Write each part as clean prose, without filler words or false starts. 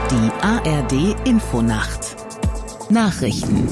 Die ARD Infonacht. Nachrichten.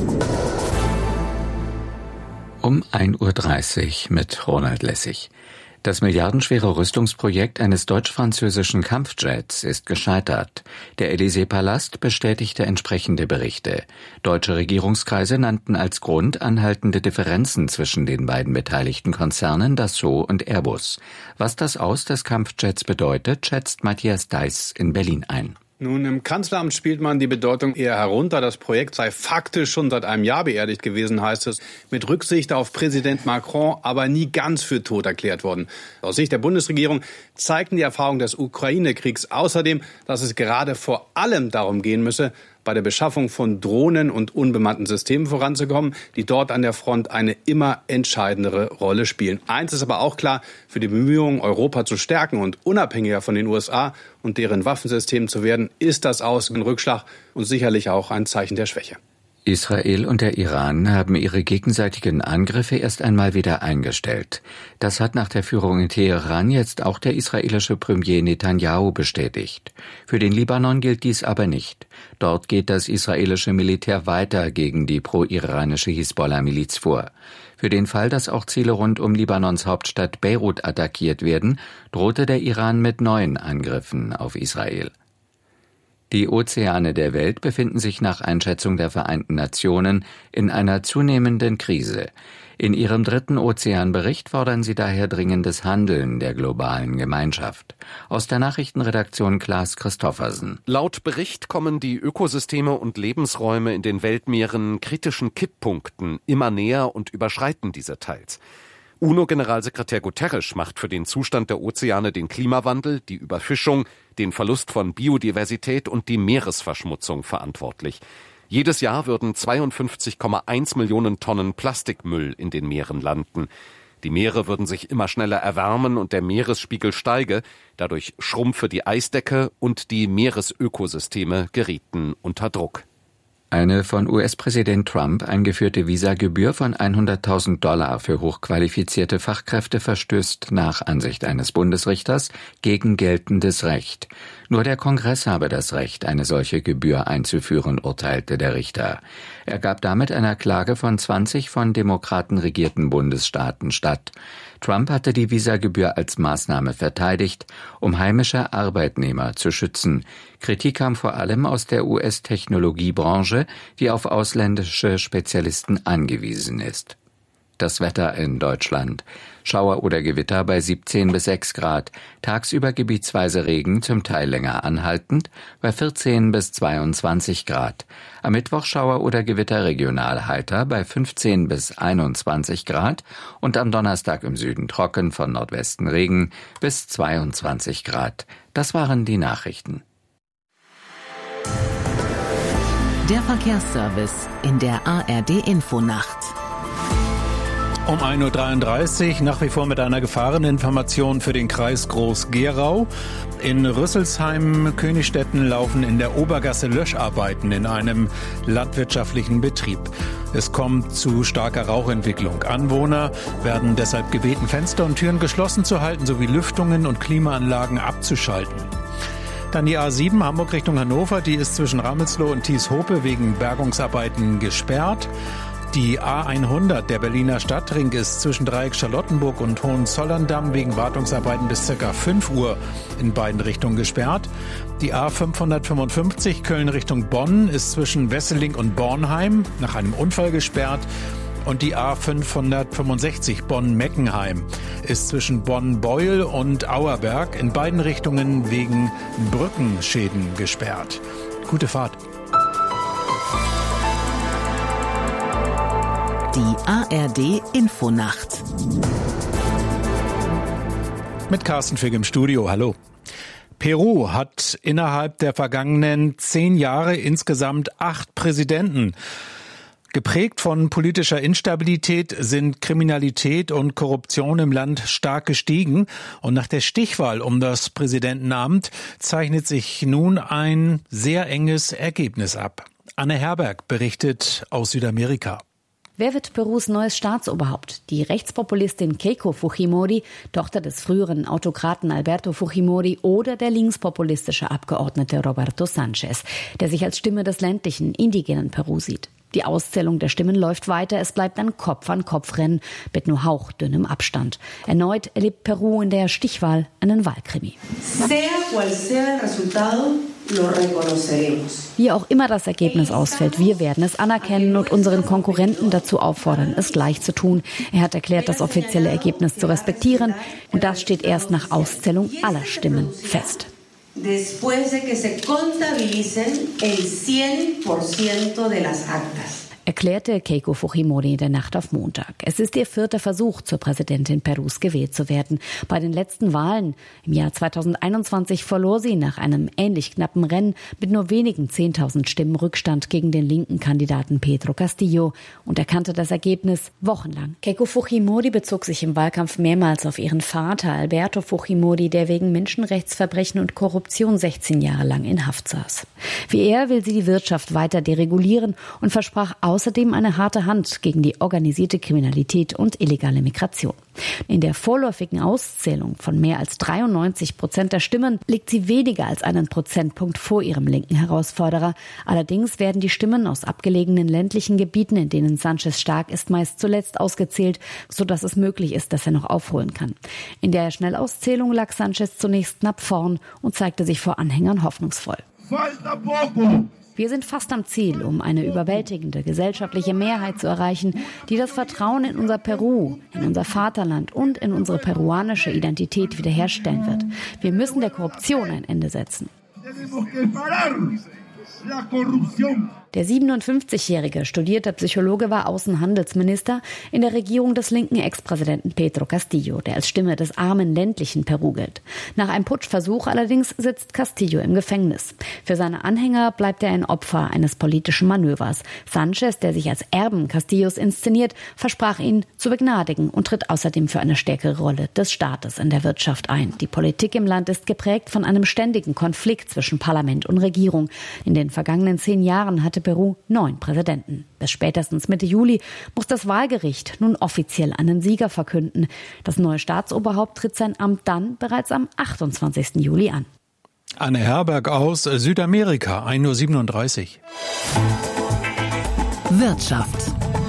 Um 1:30 Uhr mit Ronald Lessig. Das milliardenschwere Rüstungsprojekt eines deutsch-französischen Kampfjets ist gescheitert. Der Élysée-Palast bestätigte entsprechende Berichte. Deutsche Regierungskreise nannten als Grund anhaltende Differenzen zwischen den beiden beteiligten Konzernen Dassault und Airbus. Was das Aus des Kampfjets bedeutet, schätzt Matthias Deiß in Berlin ein. Nun, im Kanzleramt spielt man die Bedeutung eher herunter. Das Projekt sei faktisch schon seit einem Jahr beerdigt gewesen, heißt es. Mit Rücksicht auf Präsident Macron, aber nie ganz für tot erklärt worden. Aus Sicht der Bundesregierung zeigten die Erfahrungen des Ukraine-Kriegs außerdem, dass es gerade vor allem darum gehen müsse, bei der Beschaffung von Drohnen und unbemannten Systemen voranzukommen, die dort an der Front eine immer entscheidendere Rolle spielen. Eins ist aber auch klar: Für die Bemühungen, Europa zu stärken und unabhängiger von den USA und deren Waffensystemen zu werden, ist das Aus ein Rückschlag und sicherlich auch ein Zeichen der Schwäche. Israel und der Iran haben ihre gegenseitigen Angriffe erst einmal wieder eingestellt. Das hat nach der Führung in Teheran jetzt auch der israelische Premier Netanyahu bestätigt. Für den Libanon gilt dies aber nicht. Dort geht das israelische Militär weiter gegen die pro-iranische Hisbollah-Miliz vor. Für den Fall, dass auch Ziele rund um Libanons Hauptstadt Beirut attackiert werden, drohte der Iran mit neuen Angriffen auf Israel. Die Ozeane der Welt befinden sich nach Einschätzung der Vereinten Nationen in einer zunehmenden Krise. In ihrem 3. Ozeanbericht fordern sie daher dringendes Handeln der globalen Gemeinschaft. Aus der Nachrichtenredaktion Klaas Christoffersen. Laut Bericht kommen die Ökosysteme und Lebensräume in den Weltmeeren kritischen Kipppunkten immer näher und überschreiten diese teils. UNO-Generalsekretär Guterres macht für den Zustand der Ozeane den Klimawandel, die Überfischung, den Verlust von Biodiversität und die Meeresverschmutzung verantwortlich. Jedes Jahr würden 52,1 Millionen Tonnen Plastikmüll in den Meeren landen. Die Meere würden sich immer schneller erwärmen und der Meeresspiegel steige. Dadurch schrumpfe die Eisdecke und die Meeresökosysteme gerieten unter Druck. Eine von US-Präsident Trump eingeführte Visagebühr von $100.000 für hochqualifizierte Fachkräfte verstößt nach Ansicht eines Bundesrichters gegen geltendes Recht. Nur der Kongress habe das Recht, eine solche Gebühr einzuführen, urteilte der Richter. Er gab damit einer Klage von 20 von Demokraten regierten Bundesstaaten statt. Trump hatte die Visagebühr als Maßnahme verteidigt, um heimische Arbeitnehmer zu schützen. Kritik kam vor allem aus der US-Technologiebranche, die auf ausländische Spezialisten angewiesen ist. Das Wetter in Deutschland. Schauer oder Gewitter bei 17 bis 6 Grad. Tagsüber gebietsweise Regen, zum Teil länger anhaltend, bei 14 bis 22 Grad. Am Mittwoch Schauer oder Gewitter regional heiter bei 15 bis 21 Grad und am Donnerstag im Süden trocken, von Nordwesten Regen bis 22 Grad. Das waren die Nachrichten. Der Verkehrsservice in der ARD Infonacht. Um 1:33 Uhr nach wie vor mit einer Gefahreninformation für den Kreis Groß-Gerau. In Rüsselsheim, Königstetten laufen in der Obergasse Löscharbeiten in einem landwirtschaftlichen Betrieb. Es kommt zu starker Rauchentwicklung. Anwohner werden deshalb gebeten, Fenster und Türen geschlossen zu halten, sowie Lüftungen und Klimaanlagen abzuschalten. Dann die A7 Hamburg Richtung Hannover, die ist zwischen Ramelsloh und Thieshope wegen Bergungsarbeiten gesperrt. Die A100, der Berliner Stadtring, ist zwischen Dreieck Charlottenburg und Hohenzollern-Damm wegen Wartungsarbeiten bis ca. 5 Uhr in beiden Richtungen gesperrt. Die A555 Köln Richtung Bonn ist zwischen Wesseling und Bornheim nach einem Unfall gesperrt. Und die A565 Bonn-Meckenheim ist zwischen Bonn-Beuel und Auerberg in beiden Richtungen wegen Brückenschäden gesperrt. Gute Fahrt. Die ARD Infonacht. Mit Carsten Figg im Studio. Hallo. Peru hat innerhalb der vergangenen 10 Jahre insgesamt 8 Präsidenten. Geprägt von politischer Instabilität sind Kriminalität und Korruption im Land stark gestiegen. Und nach der Stichwahl um das Präsidentenamt zeichnet sich nun ein sehr enges Ergebnis ab. Anne Herberg berichtet aus Südamerika. Wer wird Perus neues Staatsoberhaupt? Die Rechtspopulistin Keiko Fujimori, Tochter des früheren Autokraten Alberto Fujimori, oder der linkspopulistische Abgeordnete Roberto Sanchez, der sich als Stimme des ländlichen, indigenen Peru sieht? Die Auszählung der Stimmen läuft weiter. Es bleibt ein Kopf-an-Kopf-Rennen mit nur hauchdünnem Abstand. Erneut erlebt Peru in der Stichwahl einen Wahlkrimi. Wie auch immer das Ergebnis ausfällt, wir werden es anerkennen und unseren Konkurrenten dazu auffordern, es gleich zu tun. Er hat erklärt, das offizielle Ergebnis zu respektieren. Und das steht erst nach Auszählung aller Stimmen fest. Después de que se contabilicen el 100% de las actas. Erklärte Keiko Fujimori in der Nacht auf Montag. Es ist ihr 4. Versuch, zur Präsidentin Perus gewählt zu werden. Bei den letzten Wahlen im Jahr 2021 verlor sie nach einem ähnlich knappen Rennen mit nur wenigen 10.000 Stimmen Rückstand gegen den linken Kandidaten Pedro Castillo und erkannte das Ergebnis wochenlang. Keiko Fujimori bezog sich im Wahlkampf mehrmals auf ihren Vater Alberto Fujimori, der wegen Menschenrechtsverbrechen und Korruption 16 Jahre lang in Haft saß. Wie er will sie die Wirtschaft weiter deregulieren und versprach außerdem eine harte Hand gegen die organisierte Kriminalität und illegale Migration. In der vorläufigen Auszählung von mehr als 93% der Stimmen liegt sie weniger als einen Prozentpunkt vor ihrem linken Herausforderer. Allerdings werden die Stimmen aus abgelegenen ländlichen Gebieten, in denen Sanchez stark ist, meist zuletzt ausgezählt, sodass es möglich ist, dass er noch aufholen kann. In der Schnellauszählung lag Sanchez zunächst knapp vorn und zeigte sich vor Anhängern hoffnungsvoll. Wir sind fast am Ziel, um eine überwältigende gesellschaftliche Mehrheit zu erreichen, die das Vertrauen in unser Peru, in unser Vaterland und in unsere peruanische Identität wiederherstellen wird. Wir müssen der Korruption ein Ende setzen. Der 57-jährige studierte Psychologe war Außenhandelsminister in der Regierung des linken Ex-Präsidenten Pedro Castillo, der als Stimme des armen ländlichen Peru gilt. Nach einem Putschversuch allerdings sitzt Castillo im Gefängnis. Für seine Anhänger bleibt er ein Opfer eines politischen Manövers. Sanchez, der sich als Erben Castillos inszeniert, versprach ihn zu begnadigen und tritt außerdem für eine stärkere Rolle des Staates in der Wirtschaft ein. Die Politik im Land ist geprägt von einem ständigen Konflikt zwischen Parlament und Regierung. In den vergangenen 10 Jahren hatte Peru 9 Präsidenten. Bis spätestens Mitte Juli muss das Wahlgericht nun offiziell einen Sieger verkünden. Das neue Staatsoberhaupt tritt sein Amt dann bereits am 28. Juli an. Anne Herberg aus Südamerika, 1:37 Uhr. Wirtschaft.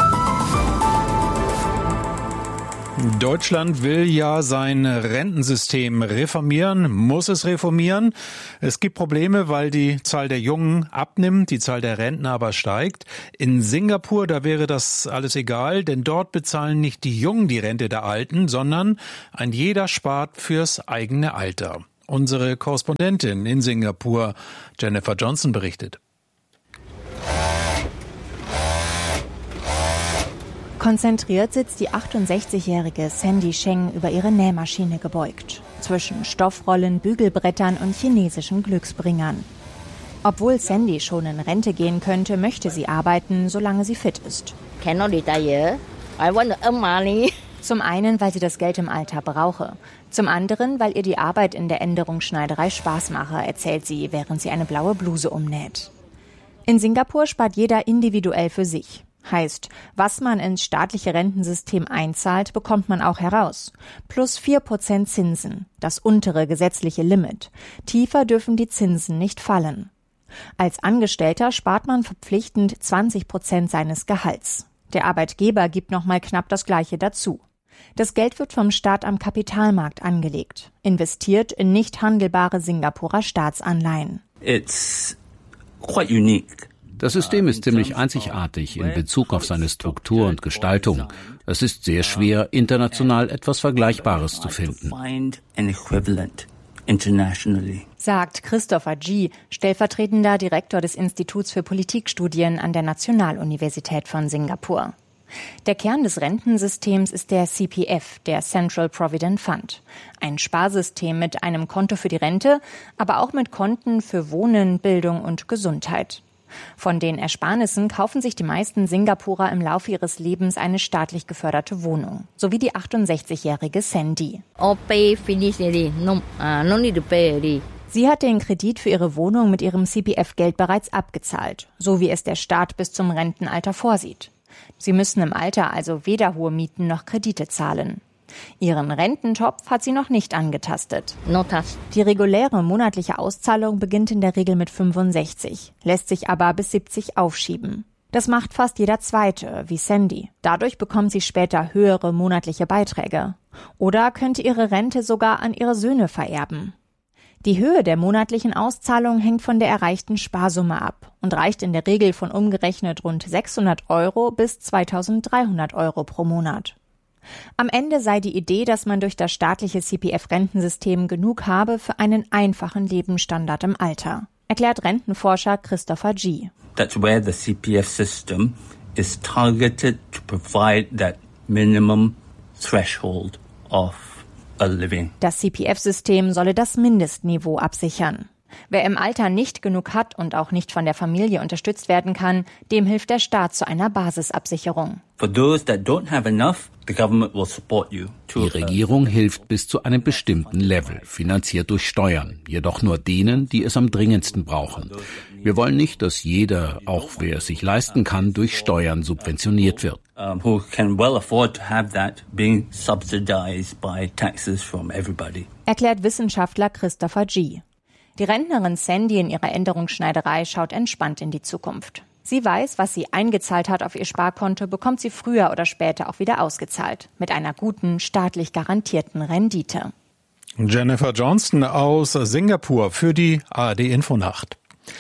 Deutschland will ja sein Rentensystem reformieren, muss es reformieren. Es gibt Probleme, weil die Zahl der Jungen abnimmt, die Zahl der Rentner aber steigt. In Singapur, da wäre das alles egal, denn dort bezahlen nicht die Jungen die Rente der Alten, sondern ein jeder spart fürs eigene Alter. Unsere Korrespondentin in Singapur, Jennifer Johnson, berichtet. Konzentriert sitzt die 68-jährige Sandy Sheng über ihre Nähmaschine gebeugt. Zwischen Stoffrollen, Bügelbrettern und chinesischen Glücksbringern. Obwohl Sandy schon in Rente gehen könnte, möchte sie arbeiten, solange sie fit ist. Zum einen, weil sie das Geld im Alter brauche. Zum anderen, weil ihr die Arbeit in der Änderungsschneiderei Spaß mache, erzählt sie, während sie eine blaue Bluse umnäht. In Singapur spart jeder individuell für sich. Heißt, was man ins staatliche Rentensystem einzahlt, bekommt man auch heraus. Plus 4% Zinsen, das untere gesetzliche Limit. Tiefer dürfen die Zinsen nicht fallen. Als Angestellter spart man verpflichtend 20% seines Gehalts. Der Arbeitgeber gibt nochmal knapp das Gleiche dazu. Das Geld wird vom Staat am Kapitalmarkt angelegt, investiert in nicht handelbare Singapurer Staatsanleihen. It's quite unique. Das System ist ziemlich einzigartig in Bezug auf seine Struktur und Gestaltung. Es ist sehr schwer, international etwas Vergleichbares zu finden. Sagt Christopher G., stellvertretender Direktor des Instituts für Politikstudien an der Nationaluniversität von Singapur. Der Kern des Rentensystems ist der CPF, der Central Provident Fund. Ein Sparsystem mit einem Konto für die Rente, aber auch mit Konten für Wohnen, Bildung und Gesundheit. Von den Ersparnissen kaufen sich die meisten Singapurer im Laufe ihres Lebens eine staatlich geförderte Wohnung, so wie die 68-jährige Sandy. Sie hat den Kredit für ihre Wohnung mit ihrem CPF-Geld bereits abgezahlt, so wie es der Staat bis zum Rentenalter vorsieht. Sie müssen im Alter also weder hohe Mieten noch Kredite zahlen. Ihren Rententopf hat sie noch nicht angetastet. Die reguläre monatliche Auszahlung beginnt in der Regel mit 65, lässt sich aber bis 70 aufschieben. Das macht fast jeder Zweite, wie Sandy. Dadurch bekommt sie später höhere monatliche Beiträge. Oder könnte ihre Rente sogar an ihre Söhne vererben. Die Höhe der monatlichen Auszahlung hängt von der erreichten Sparsumme ab und reicht in der Regel von umgerechnet rund 600 € bis 2.300 € pro Monat. Am Ende sei die Idee, dass man durch das staatliche CPF-Rentensystem genug habe für einen einfachen Lebensstandard im Alter, erklärt Rentenforscher Christopher G. That's where the CPF system is targeted to provide that minimum threshold of a living. Das CPF-System solle das Mindestniveau absichern. Wer im Alter nicht genug hat und auch nicht von der Familie unterstützt werden kann, dem hilft der Staat zu einer Basisabsicherung. For those that don't have enough, the government will support you. Die Regierung hilft bis zu einem bestimmten Level, finanziert durch Steuern, jedoch nur denen, die es am dringendsten brauchen. Wir wollen nicht, dass jeder, auch wer es sich leisten kann, durch Steuern subventioniert wird. Who can well afford to have that being subsidized by taxes from everybody. Erklärt Wissenschaftler Christopher G. Die Rentnerin Sandy in ihrer Änderungsschneiderei schaut entspannt in die Zukunft. Sie weiß, was sie eingezahlt hat auf ihr Sparkonto, bekommt sie früher oder später auch wieder ausgezahlt. Mit einer guten, staatlich garantierten Rendite. Jennifer Johnston aus Singapur für die ARD Infonacht.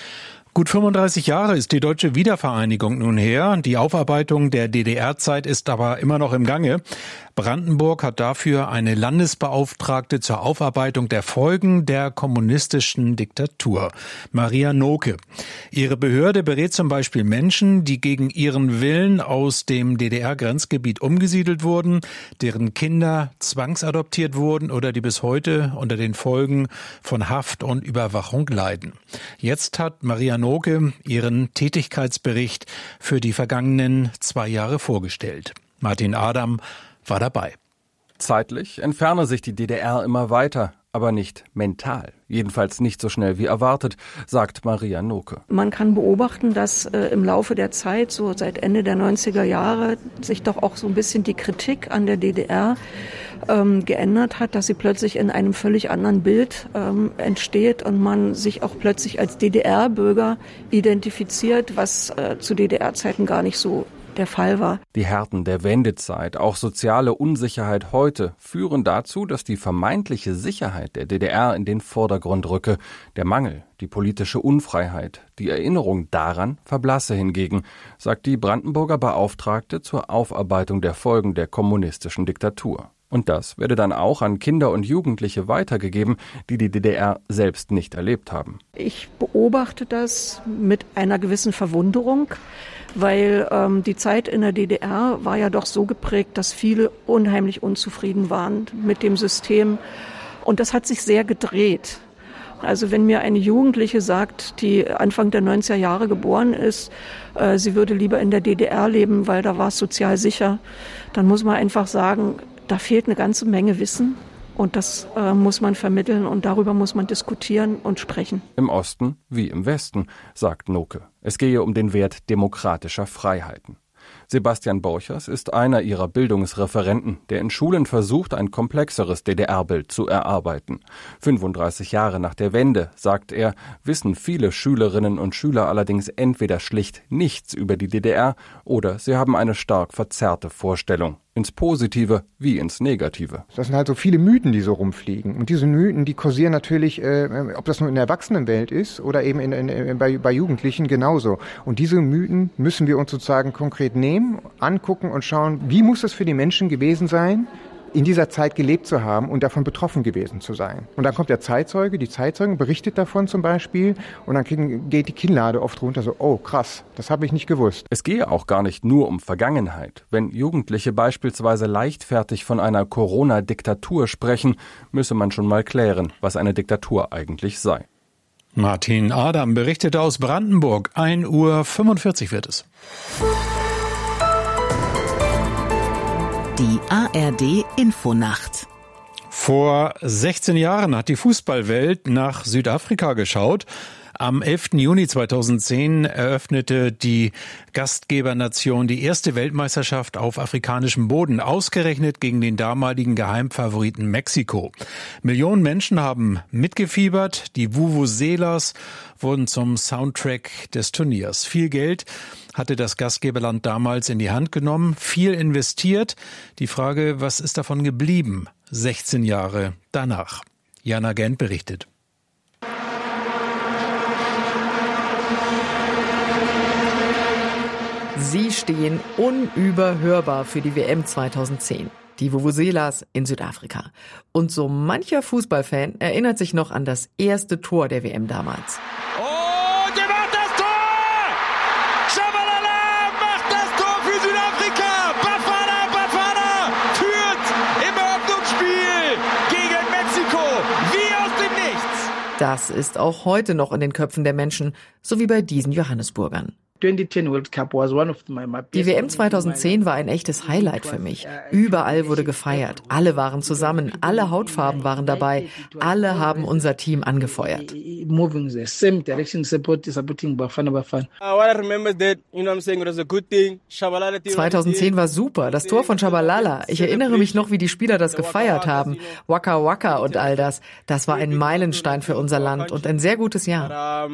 Gut 35 Jahre ist die deutsche Wiedervereinigung nun her. Die Aufarbeitung der DDR-Zeit ist aber immer noch im Gange. Brandenburg hat dafür eine Landesbeauftragte zur Aufarbeitung der Folgen der kommunistischen Diktatur, Maria Noke. Ihre Behörde berät zum Beispiel Menschen, die gegen ihren Willen aus dem DDR-Grenzgebiet umgesiedelt wurden, deren Kinder zwangsadoptiert wurden oder die bis heute unter den Folgen von Haft und Überwachung leiden. Jetzt hat Maria Noke ihren Tätigkeitsbericht für die vergangenen 2 Jahre vorgestellt. Martin Adam war dabei. Zeitlich entferne sich die DDR immer weiter, aber nicht mental. Jedenfalls nicht so schnell wie erwartet, sagt Maria Noke. Man kann beobachten, dass im Laufe der Zeit, so seit Ende der 90er Jahre, sich doch auch so ein bisschen die Kritik an der DDR geändert hat, dass sie plötzlich in einem völlig anderen Bild entsteht und man sich auch plötzlich als DDR-Bürger identifiziert, was zu DDR-Zeiten gar nicht so der Fall war. Die Härten der Wendezeit, auch soziale Unsicherheit heute, führen dazu, dass die vermeintliche Sicherheit der DDR in den Vordergrund rücke. Der Mangel, die politische Unfreiheit, die Erinnerung daran verblasse hingegen, sagt die Brandenburger Beauftragte zur Aufarbeitung der Folgen der kommunistischen Diktatur. Und das werde dann auch an Kinder und Jugendliche weitergegeben, die die DDR selbst nicht erlebt haben. Ich beobachte das mit einer gewissen Verwunderung, weil die Zeit in der DDR war ja doch so geprägt, dass viele unheimlich unzufrieden waren mit dem System. Und das hat sich sehr gedreht. Also wenn mir eine Jugendliche sagt, die Anfang der 90er Jahre geboren ist, sie würde lieber in der DDR leben, weil da war es sozial sicher, dann muss man einfach sagen, da fehlt eine ganze Menge Wissen und das muss man vermitteln und darüber muss man diskutieren und sprechen. Im Osten wie im Westen, sagt Noke. Es gehe um den Wert demokratischer Freiheiten. Sebastian Borchers ist einer ihrer Bildungsreferenten, der in Schulen versucht, ein komplexeres DDR-Bild zu erarbeiten. 35 Jahre nach der Wende, sagt er, wissen viele Schülerinnen und Schüler allerdings entweder schlicht nichts über die DDR oder sie haben eine stark verzerrte Vorstellung. Ins Positive wie ins Negative. Das sind halt so viele Mythen, die so rumfliegen. Und diese Mythen, die kursieren natürlich, ob das nur in der Erwachsenenwelt ist oder eben bei Jugendlichen genauso. Und diese Mythen müssen wir uns sozusagen konkret nehmen, angucken und schauen, wie muss es für die Menschen gewesen sein, in dieser Zeit gelebt zu haben und davon betroffen gewesen zu sein. Und dann kommt der Zeitzeuge, die Zeitzeugen berichtet davon zum Beispiel und dann geht die Kinnlade oft runter so, oh krass, das habe ich nicht gewusst. Es gehe auch gar nicht nur um Vergangenheit. Wenn Jugendliche beispielsweise leichtfertig von einer Corona-Diktatur sprechen, müsse man schon mal klären, was eine Diktatur eigentlich sei. Martin Adam berichtete aus Brandenburg. 1:45 Uhr wird es. Die ARD Infonacht. Vor 16 Jahren hat die Fußballwelt nach Südafrika geschaut. Am 11. Juni 2010 eröffnete die Gastgebernation die erste Weltmeisterschaft auf afrikanischem Boden, ausgerechnet gegen den damaligen Geheimfavoriten Mexiko. Millionen Menschen haben mitgefiebert, die Vuvuzelas wurden zum Soundtrack des Turniers. Viel Geld hatte das Gastgeberland damals in die Hand genommen, viel investiert. Die Frage, was ist davon geblieben, 16 Jahre danach? Jana Gent berichtet. Sie stehen unüberhörbar für die WM 2010. Die Vuvuzelas in Südafrika. Und so mancher Fußballfan erinnert sich noch an das erste Tor der WM damals. Oh, der macht das Tor! Shabalala macht das Tor für Südafrika! Bafana führt im Eröffnungsspiel gegen Mexiko wie aus dem Nichts. Das ist auch heute noch in den Köpfen der Menschen, so wie bei diesen Johannesburgern. Die WM 2010 war ein echtes Highlight für mich. Überall wurde gefeiert. Alle waren zusammen. Alle Hautfarben waren dabei. Alle haben unser Team angefeuert. 2010 war super. Das Tor von Shabalala. Ich erinnere mich noch, wie die Spieler das gefeiert haben. Waka Waka und all das. Das war ein Meilenstein für unser Land und ein sehr gutes Jahr.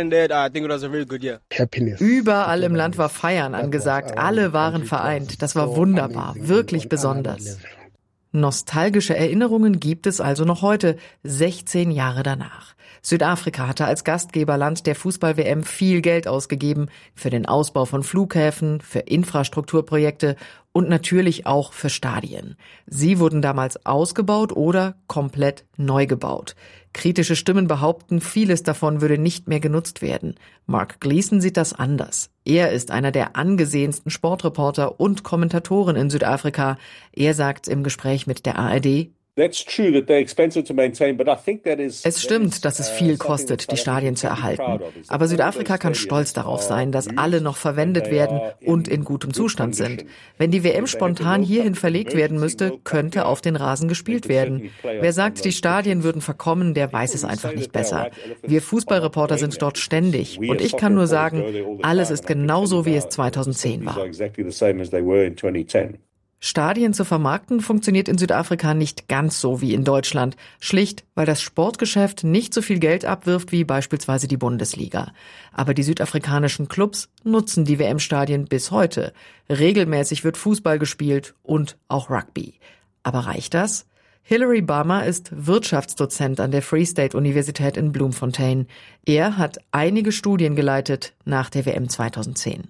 Überall im Land war Feiern angesagt. Alle waren vereint. Das war wunderbar, wirklich besonders. Nostalgische Erinnerungen gibt es also noch heute, 16 Jahre danach. Südafrika hatte als Gastgeberland der Fußball-WM viel Geld ausgegeben für den Ausbau von Flughäfen, für Infrastrukturprojekte und natürlich auch für Stadien. Sie wurden damals ausgebaut oder komplett neu gebaut. Kritische Stimmen behaupten, vieles davon würde nicht mehr genutzt werden. Mark Gleeson sieht das anders. Er ist einer der angesehensten Sportreporter und Kommentatoren in Südafrika. Er sagt im Gespräch mit der ARD: Es stimmt, dass es viel kostet, die Stadien zu erhalten. Aber Südafrika kann stolz darauf sein, dass alle noch verwendet werden und in gutem Zustand sind. Wenn die WM spontan hierhin verlegt werden müsste, könnte auf den Rasen gespielt werden. Wer sagt, die Stadien würden verkommen, der weiß es einfach nicht besser. Wir Fußballreporter sind dort ständig. Und ich kann nur sagen, alles ist genauso, wie es 2010 war. Stadien zu vermarkten funktioniert in Südafrika nicht ganz so wie in Deutschland. Schlicht, weil das Sportgeschäft nicht so viel Geld abwirft wie beispielsweise die Bundesliga. Aber die südafrikanischen Clubs nutzen die WM-Stadien bis heute. Regelmäßig wird Fußball gespielt und auch Rugby. Aber reicht das? Hilary Barmer ist Wirtschaftsdozent an der Free State Universität in Bloemfontein. Er hat einige Studien geleitet nach der WM 2010.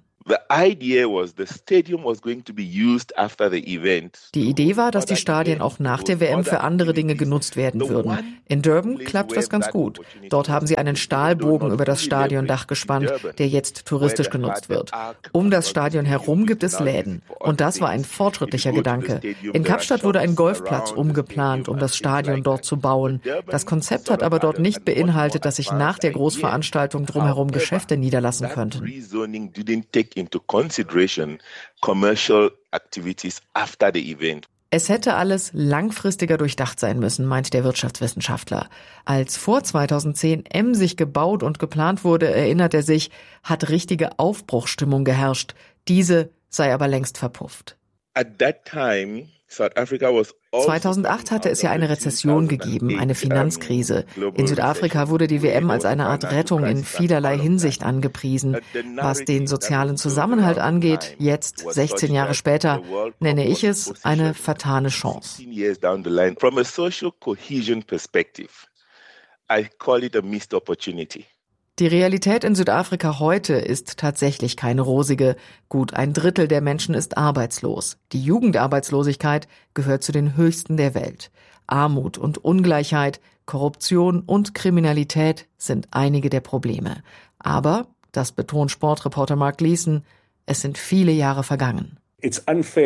Die Idee war, dass die Stadien auch nach der WM für andere Dinge genutzt werden würden. In Durban klappt das ganz gut. Dort haben sie einen Stahlbogen über das Stadiondach gespannt, der jetzt touristisch genutzt wird. Um das Stadion herum gibt es Läden. Und das war ein fortschrittlicher Gedanke. In Kapstadt wurde ein Golfplatz umgeplant, um das Stadion dort zu bauen. Das Konzept hat aber dort nicht beinhaltet, dass sich nach der Großveranstaltung drumherum Geschäfte niederlassen könnten. Into consideration commercial activities after the event. Es hätte alles langfristiger durchdacht sein müssen, meint der Wirtschaftswissenschaftler. Als vor 2010 emsig gebaut und geplant wurde, erinnert er sich, hat richtige Aufbruchsstimmung geherrscht. Diese sei aber längst verpufft. At that time, 2008 hatte es ja eine Rezession gegeben, eine Finanzkrise. In Südafrika wurde die WM als eine Art Rettung in vielerlei Hinsicht angepriesen. Was den sozialen Zusammenhalt angeht, jetzt, 16 Jahre später, nenne ich es eine vertane Chance. From a social cohesion perspective, I call it a missed opportunity. Die Realität in Südafrika heute ist tatsächlich keine rosige. Gut 1/3 der Menschen ist arbeitslos. Die Jugendarbeitslosigkeit gehört zu den höchsten der Welt. Armut und Ungleichheit, Korruption und Kriminalität sind einige der Probleme. Aber, das betont Sportreporter Mark Gleeson, es sind viele Jahre vergangen. Es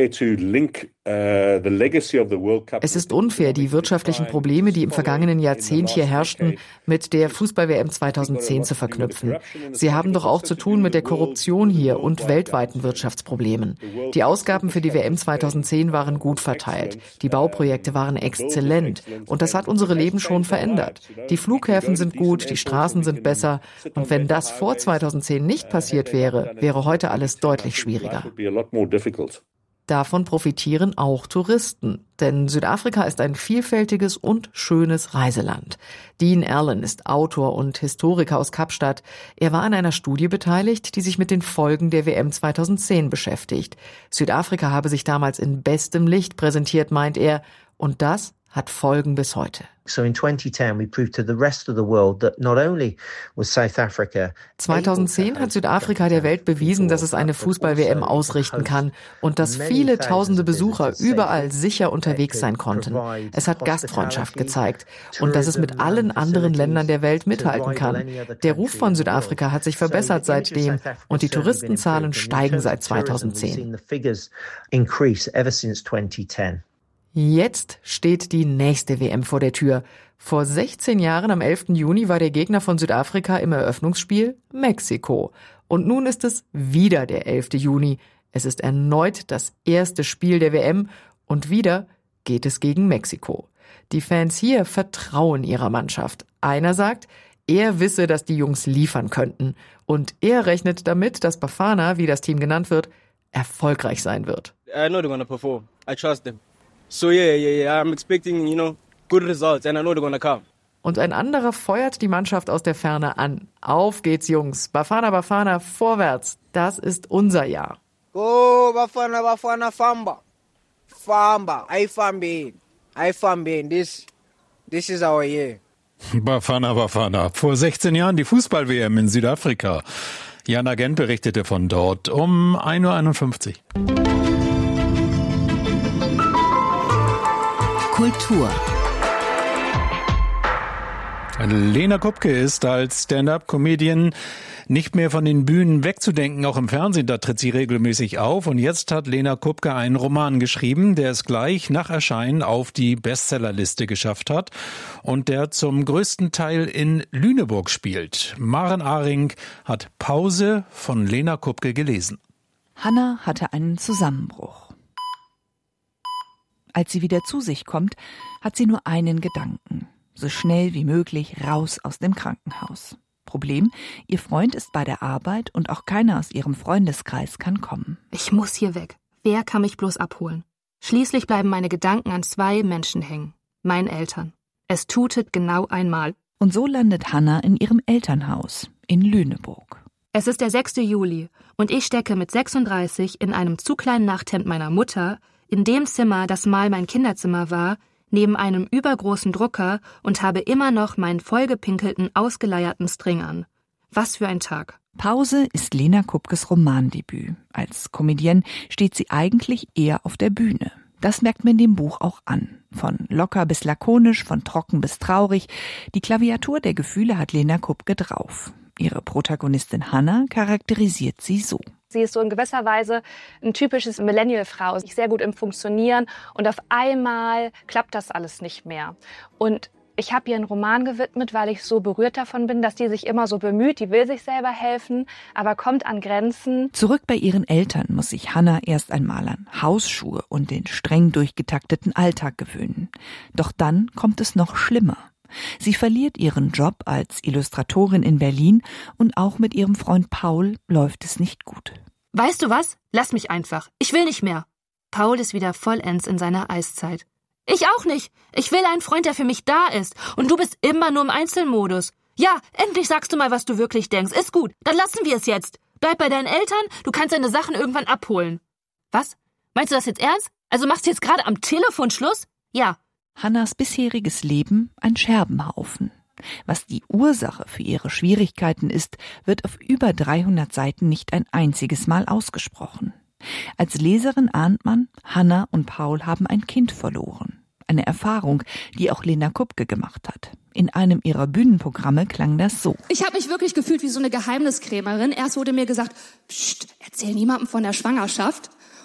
ist unfair, die wirtschaftlichen Probleme, die im vergangenen Jahrzehnt hier herrschten, mit der Fußball-WM 2010 zu verknüpfen. Sie haben doch auch zu tun mit der Korruption hier und weltweiten Wirtschaftsproblemen. Die Ausgaben für die WM 2010 waren gut verteilt. Die Bauprojekte waren exzellent. Und das hat unsere Leben schon verändert. Die Flughäfen sind gut, die Straßen sind besser. Und wenn das vor 2010 nicht passiert wäre, wäre heute alles deutlich schwieriger. Davon profitieren auch Touristen, denn Südafrika ist ein vielfältiges und schönes Reiseland. Dean Allen ist Autor und Historiker aus Kapstadt. Er war an einer Studie beteiligt, die sich mit den Folgen der WM 2010 beschäftigt. Südafrika habe sich damals in bestem Licht präsentiert, meint er, und das hat Folgen bis heute. 2010 hat Südafrika der Welt bewiesen, dass es eine Fußball-WM ausrichten kann und dass viele tausende Besucher überall sicher unterwegs sein konnten. Es hat Gastfreundschaft gezeigt und dass es mit allen anderen Ländern der Welt mithalten kann. Der Ruf von Südafrika hat sich verbessert seitdem und die Touristenzahlen steigen seit 2010. Jetzt steht die nächste WM vor der Tür. Vor 16 Jahren, am 11. Juni, war der Gegner von Südafrika im Eröffnungsspiel Mexiko. Und nun ist es wieder der 11. Juni. Es ist erneut das erste Spiel der WM und wieder geht es gegen Mexiko. Die Fans hier vertrauen ihrer Mannschaft. Einer sagt, er wisse, dass die Jungs liefern könnten. Und er rechnet damit, dass Bafana, wie das Team genannt wird, erfolgreich sein wird. I know they're gonna perform. I trust them. So yeah, I'm expecting, good results and I know they're gonna come. Und ein anderer feuert die Mannschaft aus der Ferne an. Auf geht's, Jungs. Bafana, Bafana, vorwärts. Das ist unser Jahr. Go, Bafana, Bafana, Famba. Famba, I Fambin. This is our year. Bafana, Bafana. Vor 16 Jahren die Fußball-WM in Südafrika. Jana Gent berichtete von dort um 1.51 Uhr. Kultur. Lena Kupke ist als Stand-up-Comedian nicht mehr von den Bühnen wegzudenken. Auch im Fernsehen, da tritt sie regelmäßig auf. Und jetzt hat Lena Kupke einen Roman geschrieben, der es gleich nach Erscheinen auf die Bestsellerliste geschafft hat und der zum größten Teil in Lüneburg spielt. Maren Ahring hat Pause von Lena Kupke gelesen. Hannah hatte einen Zusammenbruch. Als sie wieder zu sich kommt, hat sie nur einen Gedanken. So schnell wie möglich raus aus dem Krankenhaus. Problem, ihr Freund ist bei der Arbeit und auch keiner aus ihrem Freundeskreis kann kommen. Ich muss hier weg. Wer kann mich bloß abholen? Schließlich bleiben meine Gedanken an 2 Menschen hängen. Meinen Eltern. Es tutet genau einmal. Und so landet Hannah in ihrem Elternhaus in Lüneburg. Es ist der 6. Juli und ich stecke mit 36 in einem zu kleinen Nachthemd meiner Mutter in dem Zimmer, das mal mein Kinderzimmer war, neben einem übergroßen Drucker und habe immer noch meinen vollgepinkelten, ausgeleierten String an. Was für ein Tag. Pause ist Lena Kupkes Romandebüt. Als Comedienne steht sie eigentlich eher auf der Bühne. Das merkt man dem Buch auch an. Von locker bis lakonisch, von trocken bis traurig. Die Klaviatur der Gefühle hat Lena Kupke drauf. Ihre Protagonistin Hannah charakterisiert sie so. Sie ist so in gewisser Weise ein typisches Millennial-Frau, sich sehr gut im Funktionieren und auf einmal klappt das alles nicht mehr. Und ich habe ihr einen Roman gewidmet, weil ich so berührt davon bin, dass die sich immer so bemüht, die will sich selber helfen, aber kommt an Grenzen. Zurück bei ihren Eltern muss sich Hannah erst einmal an Hausschuhe und den streng durchgetakteten Alltag gewöhnen. Doch dann kommt es noch schlimmer. Sie verliert ihren Job als Illustratorin in Berlin und auch mit ihrem Freund Paul läuft es nicht gut. Weißt du was? Lass mich einfach. Ich will nicht mehr. Paul ist wieder vollends in seiner Eiszeit. Ich auch nicht. Ich will einen Freund, der für mich da ist. Und du bist immer nur im Einzelmodus. Ja, endlich sagst du mal, was du wirklich denkst. Ist gut. Dann lassen wir es jetzt. Bleib bei deinen Eltern. Du kannst deine Sachen irgendwann abholen. Was? Meinst du das jetzt ernst? Also machst du jetzt gerade am Telefon Schluss? Ja. Hannahs bisheriges Leben ein Scherbenhaufen. Was die Ursache für ihre Schwierigkeiten ist, wird auf über 300 Seiten nicht ein einziges Mal ausgesprochen. Als Leserin ahnt man, Hannah und Paul haben ein Kind verloren. Eine Erfahrung, die auch Lena Kupke gemacht hat. In einem ihrer Bühnenprogramme klang das so. Ich habe mich wirklich gefühlt wie so eine Geheimniskrämerin. Erst wurde mir gesagt, Psst, erzähl niemandem von der Schwangerschaft.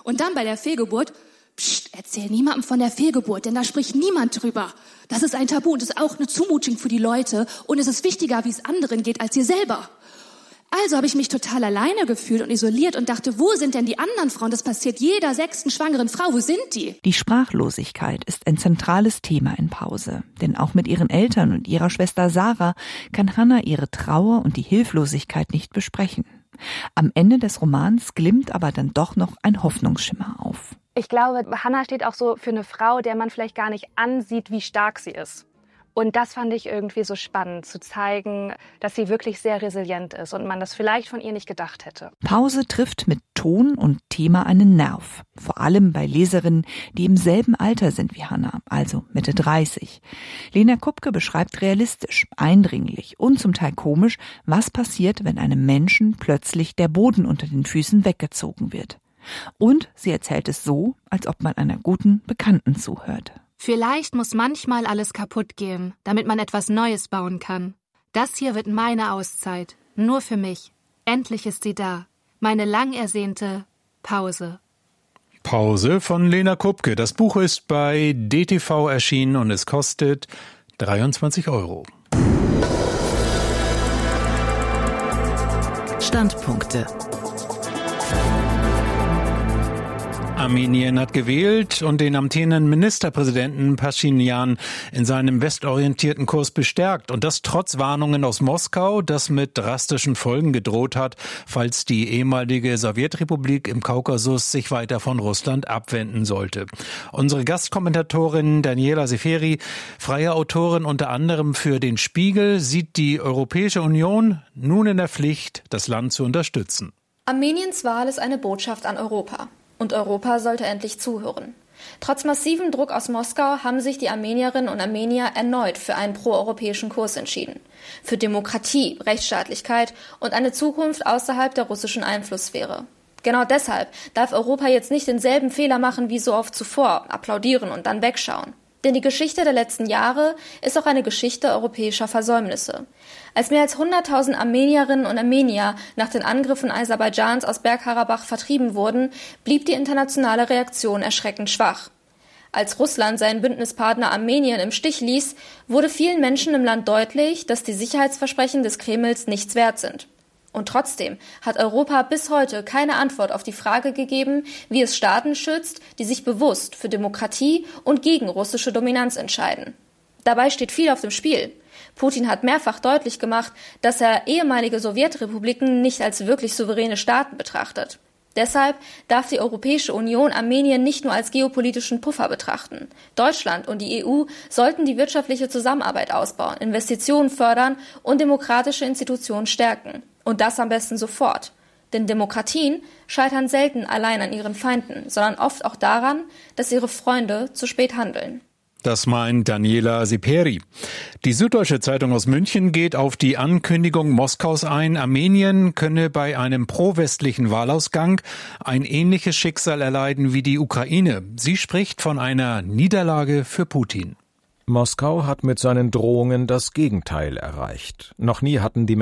Und dann bei der Fehlgeburt, erzähl niemandem von der Fehlgeburt, denn da spricht niemand drüber. Das ist ein Tabu und ist auch eine Zumutung für die Leute. Und es ist wichtiger, wie es anderen geht, als ihr selber. Also habe ich mich total alleine gefühlt und isoliert und dachte, wo sind denn die anderen Frauen? Das passiert jeder 6. schwangeren Frau. Wo sind die? Die Sprachlosigkeit ist ein zentrales Thema in Pause. Denn auch mit ihren Eltern und ihrer Schwester Sarah kann Hannah ihre Trauer und die Hilflosigkeit nicht besprechen. Am Ende des Romans glimmt aber dann doch noch ein Hoffnungsschimmer auf. Ich glaube, Hannah steht auch so für eine Frau, der man vielleicht gar nicht ansieht, wie stark sie ist. Und das fand ich irgendwie so spannend, zu zeigen, dass sie wirklich sehr resilient ist und man das vielleicht von ihr nicht gedacht hätte. Pause trifft mit Ton und Thema einen Nerv. Vor allem bei Leserinnen, die im selben Alter sind wie Hannah, also Mitte 30. Lena Kupke beschreibt realistisch, eindringlich und zum Teil komisch, was passiert, wenn einem Menschen plötzlich der Boden unter den Füßen weggezogen wird. Und sie erzählt es so, als ob man einer guten Bekannten zuhört. Vielleicht muss manchmal alles kaputt gehen, damit man etwas Neues bauen kann. Das hier wird meine Auszeit, nur für mich. Endlich ist sie da. Meine lang ersehnte Pause. Pause von Lena Kupke. Das Buch ist bei DTV erschienen und es kostet 23 €. Standpunkte. Armenien hat gewählt und den amtierenden Ministerpräsidenten Paschinjan in seinem westorientierten Kurs bestärkt. Und das trotz Warnungen aus Moskau, das mit drastischen Folgen gedroht hat, falls die ehemalige Sowjetrepublik im Kaukasus sich weiter von Russland abwenden sollte. Unsere Gastkommentatorin Daniela Seferi, freie Autorin unter anderem für den Spiegel, sieht die Europäische Union nun in der Pflicht, das Land zu unterstützen. Armeniens Wahl ist eine Botschaft an Europa. Und Europa sollte endlich zuhören. Trotz massivem Druck aus Moskau haben sich die Armenierinnen und Armenier erneut für einen proeuropäischen Kurs entschieden. Für Demokratie, Rechtsstaatlichkeit und eine Zukunft außerhalb der russischen Einflusssphäre. Genau deshalb darf Europa jetzt nicht denselben Fehler machen wie so oft zuvor, applaudieren und dann wegschauen. Denn die Geschichte der letzten Jahre ist auch eine Geschichte europäischer Versäumnisse. Als mehr als 100.000 Armenierinnen und Armenier nach den Angriffen Aserbaidschans aus Bergkarabach vertrieben wurden, blieb die internationale Reaktion erschreckend schwach. Als Russland seinen Bündnispartner Armenien im Stich ließ, wurde vielen Menschen im Land deutlich, dass die Sicherheitsversprechen des Kremls nichts wert sind. Und trotzdem hat Europa bis heute keine Antwort auf die Frage gegeben, wie es Staaten schützt, die sich bewusst für Demokratie und gegen russische Dominanz entscheiden. Dabei steht viel auf dem Spiel. Putin hat mehrfach deutlich gemacht, dass er ehemalige Sowjetrepubliken nicht als wirklich souveräne Staaten betrachtet. Deshalb darf die Europäische Union Armenien nicht nur als geopolitischen Puffer betrachten. Deutschland und die EU sollten die wirtschaftliche Zusammenarbeit ausbauen, Investitionen fördern und demokratische Institutionen stärken. Und das am besten sofort. Denn Demokratien scheitern selten allein an ihren Feinden, sondern oft auch daran, dass ihre Freunde zu spät handeln. Das meint Daniela Seferi. Die Süddeutsche Zeitung aus München geht auf die Ankündigung Moskaus ein, Armenien könne bei einem pro-westlichen Wahlausgang ein ähnliches Schicksal erleiden wie die Ukraine. Sie spricht von einer Niederlage für Putin. Moskau hat mit seinen Drohungen das Gegenteil erreicht. Noch nie hatten die